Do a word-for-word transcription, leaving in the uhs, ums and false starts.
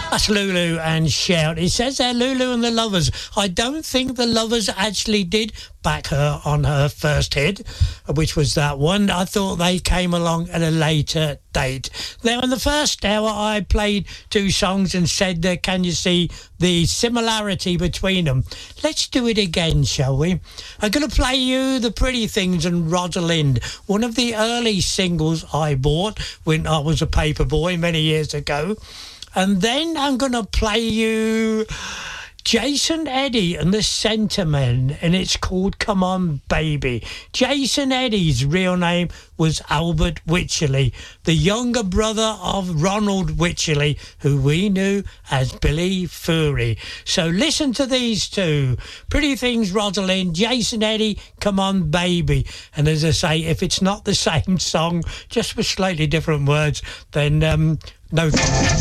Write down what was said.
That's Lulu and Shout. It says there, Lulu and the Lovers. I don't think the Lovers actually did back her on her first hit, which was that one. I thought they came along at a later date. Now, in the first hour, I played two songs and said, uh, can you see the similarity between them? Let's do it again, shall we? I'm going to play you The Pretty Things and Rosalind, one of the early singles I bought when I was a paper boy many years ago. And then I'm going to play you Jason Eddy and the Centermen, and it's called Come On Baby. Jason Eddy's real name was Albert Wycherley, the younger brother of Ronald Wycherley, who we knew as Billy Fury. So listen to these two. Pretty Things, Rosalind, Jason Eddy, Come On Baby. And as I say, if it's not the same song, just with slightly different words, then um, no comment.